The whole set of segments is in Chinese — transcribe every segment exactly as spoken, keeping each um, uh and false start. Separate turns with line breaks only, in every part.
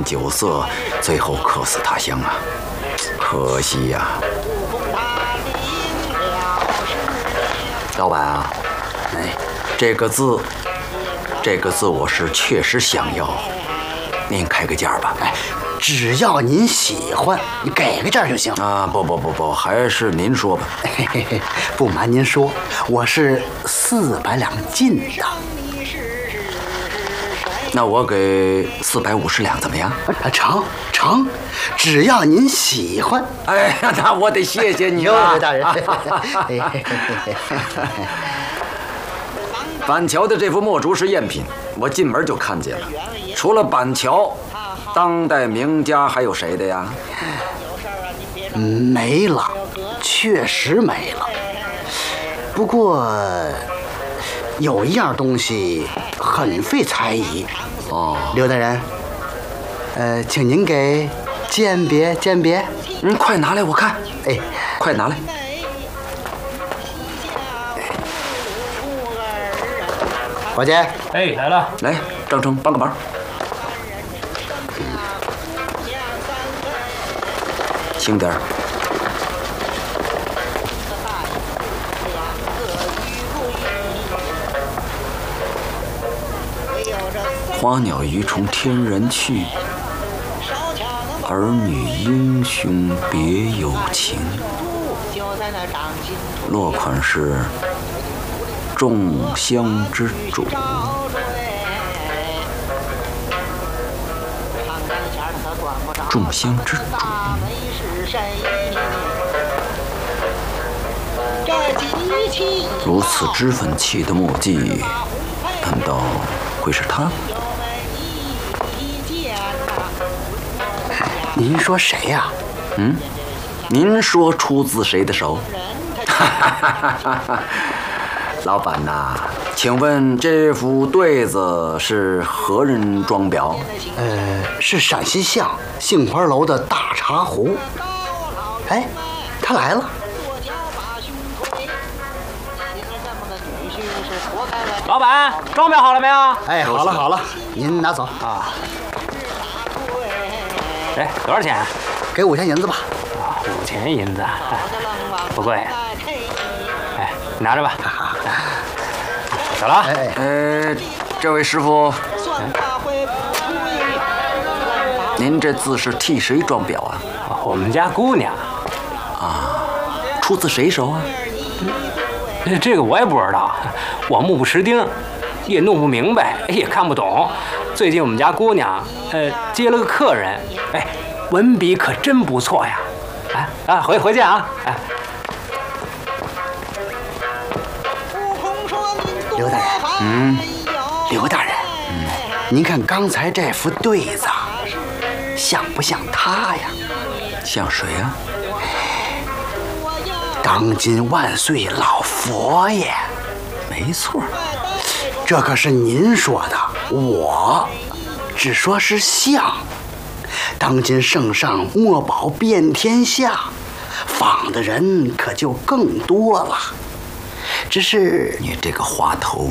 念酒色，最后客死他乡啊！可惜呀、啊。老板啊，哎，这个字，这个字我是确实想要，您开个价吧。
哎，只要您喜欢，你给个价就行
啊！不不不不，还是您说吧。
嘿嘿嘿，不瞒您说，我是四百两进的。
那我给四百五十两怎么样？
啊，成成，只要您喜欢。
哎呀，那我得谢谢你
了，大人。
板桥的这幅墨竹是赝品，我进门就看见了。除了板桥，当代名家还有谁的呀？
没了，确实没了。不过有一样东西很费才艺。
哦，
刘大人，呃，请您给鉴别鉴别。
嗯，快拿来我看。
哎，
快拿来。
宝杰，
哎，来了。
来，张成帮个忙。轻点儿。花鸟鱼虫天然去，儿女英雄别有情。落款是众香之主。众香之主。如此脂粉气的墨迹，难道会是他？
您说谁呀、啊？
嗯，您说出自谁的手？老板呐，请问这幅对子是何人装裱？
呃，是陕西巷杏花楼的大茶壶。哎，他来了。
老板，装裱好了没有？
哎，好了好了，您拿走
啊。哎，多少钱？
给五钱银子吧。
啊，五钱银子，哎、不贵。哎，拿着吧。走了。
哎，
呃，这位师傅，您这字是替谁装裱啊？
我们家姑娘。
啊，出自谁手啊？
嗯、这个我也不知道，我目不识丁，也弄不明白，也看不懂。最近我们家姑娘，呃，接了个客人，哎，文笔可真不错呀！哎啊，回回见啊！哎，
刘大人，
嗯，
刘大人，嗯，您看刚才这幅对子，像不像他呀？
像谁呀？
当今万岁老佛爷。
没错，
这可是您说的，我只说是像。当今圣上墨宝遍天下，仿的人可就更多了。只是
你这个滑头，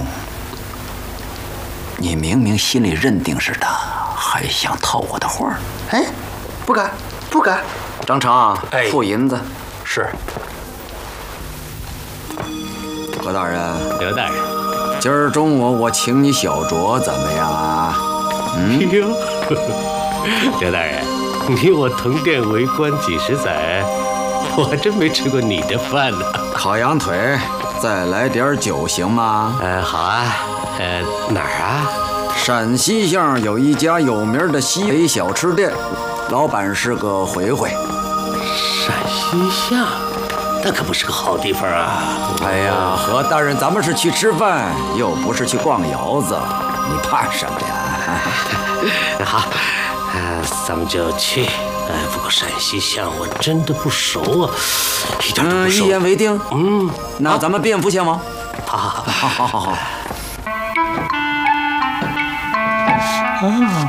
你明明心里认定是他，还想套我的话？
哎，不敢，不敢。
张成，
哎，
付银子。
是。
何大人，
刘大人，
今儿中午我请你小酌，怎么样啊？嗯。
哟，刘大人，你我同殿为官几十载，我还真没吃过你的饭呢。
烤羊腿，再来点酒行吗？
呃，好啊。呃，哪儿啊？
陕西巷有一家有名的西北小吃店，老板是个回回。
陕西巷。那可不是个好地方啊！
哎呀，何大人，咱们是去吃饭，又不是去逛窑子，你怕什么呀？
好，呃，咱们就去。哎，不过陕西巷我真的不熟啊，一点都不熟。
嗯，一言为定。
嗯，
那咱们便服前往。
好好
好好好好。
啊，